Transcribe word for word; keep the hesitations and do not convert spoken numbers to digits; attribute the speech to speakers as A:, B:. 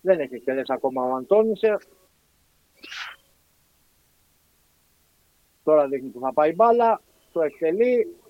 A: Δεν έχει εκτελέσει ακόμα ο Αντώνησε. Τώρα δείχνει που θα πάει μπάλα. Το εκτελεί.